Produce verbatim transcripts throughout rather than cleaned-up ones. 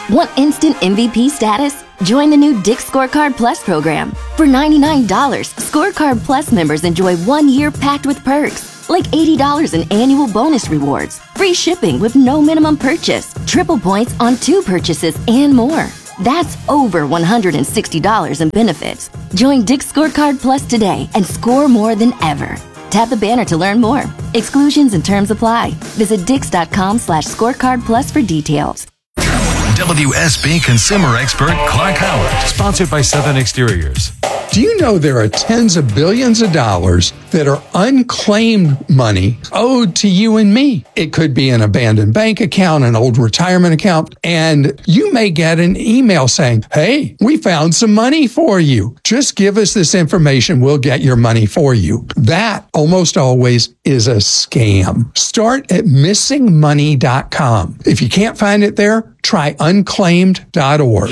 Want instant M V P status? Join the new Dick's Scorecard Plus program. For ninety-nine dollars, Scorecard Plus members enjoy one year packed with perks, like eighty dollars in annual bonus rewards, free shipping with no minimum purchase, triple points on two purchases, and more. That's over one hundred sixty dollars in benefits. Join Dick's Scorecard Plus today and score more than ever. Tap the banner to learn more. Exclusions and terms apply. Visit dix.com slash scorecard plus for details. W S B consumer expert Clark Howard. Sponsored by Southern Exteriors. Do you know there are tens of billions of dollars that are unclaimed money owed to you and me? It could be an abandoned bank account, an old retirement account, and you may get an email saying, hey, we found some money for you. Just give us this information. We'll get your money for you. That almost always is a scam. Start at missing money dot com. If you can't find it there, try unclaimed dot org.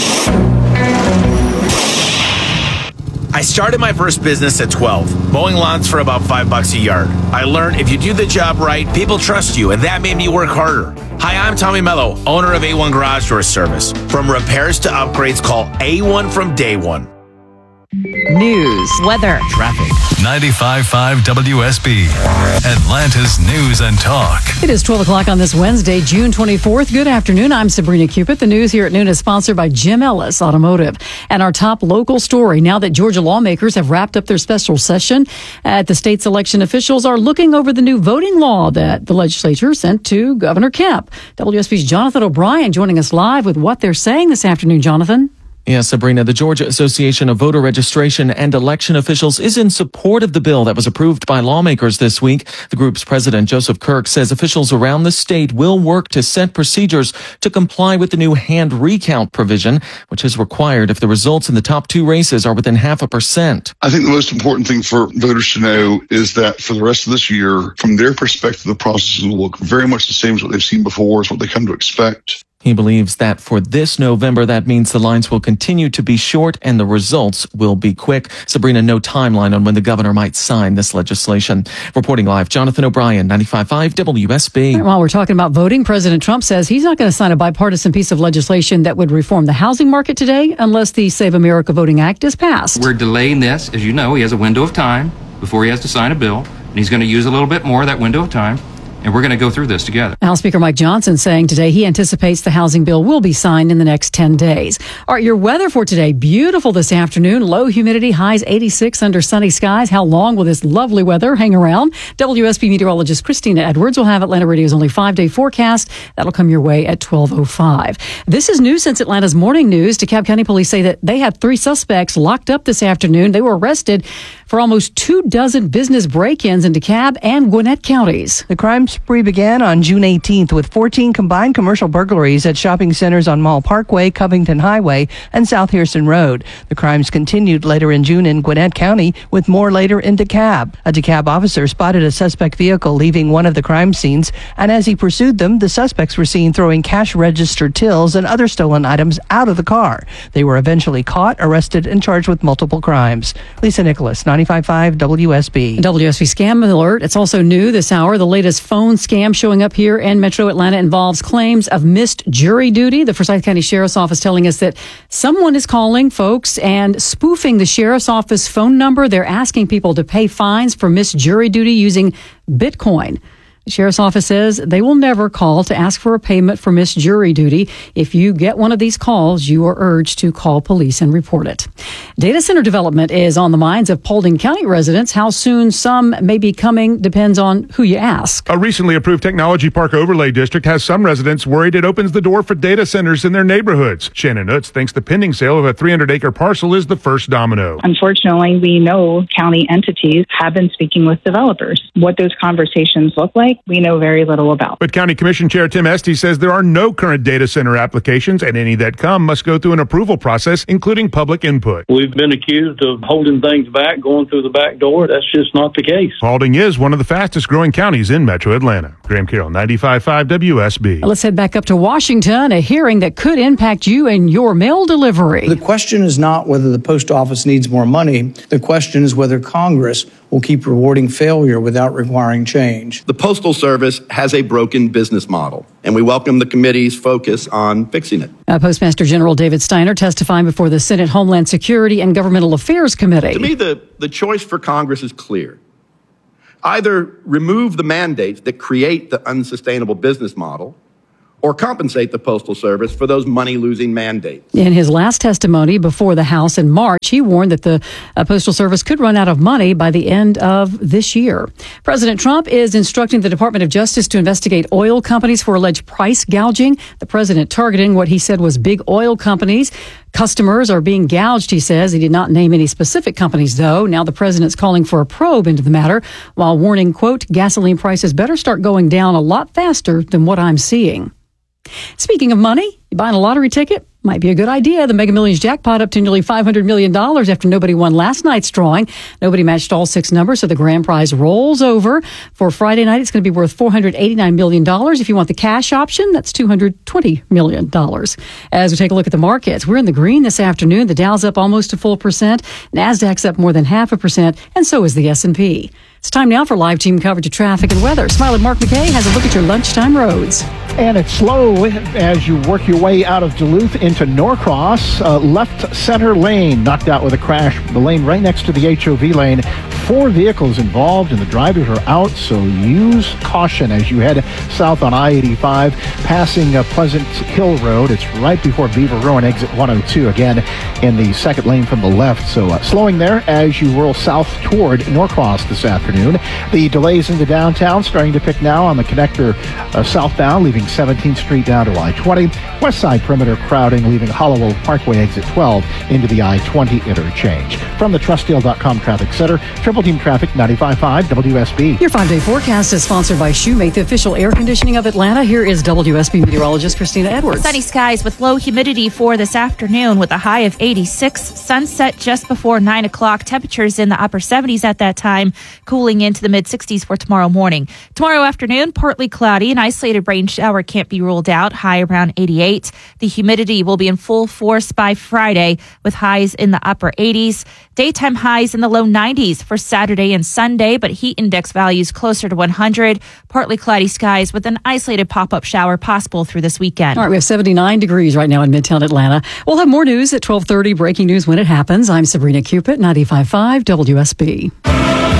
I started my first business at twelve, mowing lawns for about five bucks a yard. I learned if you do the job right, people trust you, and that made me work harder. Hi, I'm Tommy Mello, owner of A one Garage Door Service. From repairs to upgrades, call A one from day one. News, weather, Traffic. ninety-five point five W S B, Atlanta's news and talk. It is twelve o'clock on this Wednesday, June twenty-fourth. Good afternoon. I'm Sabrina Cupid. The news here at noon is sponsored by Jim Ellis Automotive. And our top local story, now that Georgia lawmakers have wrapped up their special session at the state's election, officials are looking over the new voting law that the legislature sent to Governor Kemp. W S B's Jonathan O'Brien joining us live with what they're saying this afternoon. Jonathan? Yes, Sabrina, the Georgia Association of Voter Registration and Election Officials is in support of the bill that was approved by lawmakers this week. The group's president, Joseph Kirk, says officials around the state will work to set procedures to comply with the new hand recount provision, which is required if the results in the top two races are within half a percent. I think the most important thing for voters to know is that for the rest of this year, from their perspective, the process will look very much the same as what they've seen before, is what they come to expect. He believes that for this November, that means the lines will continue to be short and the results will be quick. Sabrina, no timeline on when the governor might sign this legislation. Reporting live, Jonathan O'Brien, ninety-five point five W S B. While we're talking about voting, President Trump says he's not going to sign a bipartisan piece of legislation that would reform the housing market today unless the Save America Voting Act is passed. We're delaying this. As you know, he has a window of time before he has to sign a bill, and he's going to use a little bit more of that window of time. And we're going to go through this together. House Speaker Mike Johnson saying today he anticipates the housing bill will be signed in the next ten days. All right, your weather for today, beautiful this afternoon. Low humidity, highs eighty-six under sunny skies. How long will this lovely weather hang around? W S B meteorologist Christina Edwards will have Atlanta Radio's only five-day forecast. That'll come your way at twelve oh five. This is new since Atlanta's morning news. DeKalb County police say that they have three suspects locked up this afternoon. They were arrested for almost two dozen business break-ins in DeKalb and Gwinnett counties. The crime spree began on June eighteenth with fourteen combined commercial burglaries at shopping centers on Mall Parkway, Covington Highway, and South Harrison Road. The crimes continued later in June in Gwinnett County, with more later in DeKalb. A DeKalb officer spotted a suspect vehicle leaving one of the crime scenes, and as he pursued them, the suspects were seen throwing cash register tills and other stolen items out of the car. They were eventually caught, arrested, and charged with multiple crimes. Lisa Nicholas, ninety-five point five W S B. W S B Scam Alert. It's also new this hour. The latest phone scam showing up here in Metro Atlanta involves claims of missed jury duty. The Forsyth County Sheriff's Office telling us that someone is calling folks and spoofing the Sheriff's Office phone number. They're asking people to pay fines for missed jury duty using Bitcoin. The Sheriff's Office says they will never call to ask for a payment for missed jury duty. If you get one of these calls, you are urged to call police and report it. Data center development is on the minds of Paulding County residents. How soon some may be coming depends on who you ask. A recently approved Technology Park Overlay District has some residents worried it opens the door for data centers in their neighborhoods. Shannon Utz thinks the pending sale of a three hundred acre parcel is the first domino. Unfortunately, we know county entities have been speaking with developers. What those conversations look like, we know very little about. But County Commission Chair Tim Esty says there are no current data center applications, and any that come must go through an approval process, including public input. We've been accused of holding things back, going through the back door. That's just not the case. Paulding is one of the fastest growing counties in Metro Atlanta. Graham Carroll, ninety-five point five W S B. Let's head back up to Washington, a hearing that could impact you and your mail delivery. The question is not whether the post office needs more money. The question is whether Congress will keep rewarding failure without requiring change. The Postal Service has a broken business model, and we welcome the committee's focus on fixing it. Uh, Postmaster General David Steiner testifying before the Senate Homeland Security and Governmental Affairs Committee. To me, the, the choice for Congress is clear. Either remove the mandates that create the unsustainable business model, or compensate the Postal Service for those money-losing mandates. In his last testimony before the House in March, he warned that the uh, Postal Service could run out of money by the end of this year. President Trump is instructing the Department of Justice to investigate oil companies for alleged price gouging. The president targeting what he said was big oil companies. Customers are being gouged, he says. He did not name any specific companies, though. Now the president's calling for a probe into the matter while warning, quote, gasoline prices better start going down a lot faster than what I'm seeing. Speaking of money, you buying a lottery ticket? Might be a good idea. The Mega Millions jackpot up to nearly five hundred million dollars after nobody won last night's drawing. Nobody matched all six numbers, so the grand prize rolls over. For Friday night, it's going to be worth four hundred eighty-nine million dollars. If you want the cash option, that's two hundred twenty million dollars. As we take a look at the markets, we're in the green this afternoon. The Dow's up almost a full percent. NASDAQ's up more than half a percent, and so is the S and P. It's time now for live team coverage of traffic and weather. Smiling Mark McKay has a look at your lunchtime roads. And it's slow as you work your way out of Duluth into Norcross. Uh, left center lane knocked out with a crash. The lane right next to the H O V lane. Four vehicles involved and the drivers are out, so use caution as you head south on I eighty-five, passing uh, Pleasant Hill Road. It's right before Beaver Ruin, exit one oh two, again in the second lane from the left. So uh, slowing there as you roll south toward Norcross this afternoon. The delays into downtown starting to pick now on the connector uh, southbound, leaving seventeenth Street down to I twenty. West side perimeter crowding, leaving Hollowell Parkway exit twelve into the I twenty interchange. From the Trustdeal dot com Traffic Center, Triple Team Traffic ninety-five point five W S B. Your five-day forecast is sponsored by Shoemate, the official air conditioning of Atlanta. Here is W S B meteorologist Christina Edwards. Sunny skies with low humidity for this afternoon with a high of eighty-six. Sunset just before nine o'clock. Temperatures in the upper seventies at that time, cooling into the mid-sixties for tomorrow morning. Tomorrow afternoon, partly cloudy. An isolated rain shower can't be ruled out. High around eighty-eight. The humidity will be in full force by Friday with highs in the upper eighties. Daytime highs in the low nineties for Saturday and Sunday, but heat index values closer to one hundred. Partly cloudy skies with an isolated pop-up shower possible through this weekend. All right, we have seventy-nine degrees right now in Midtown Atlanta. We'll have more news at twelve thirty, breaking news when it happens. I'm Sabrina Cupid, ninety-five point five W S B.